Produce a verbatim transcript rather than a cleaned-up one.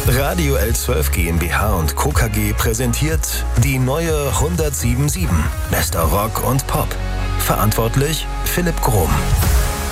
Radio L zwölf GmbH und Co. K G präsentiert die neue hundertsieben Komma sieben. Bester Rock und Pop. Verantwortlich Philipp Grohm.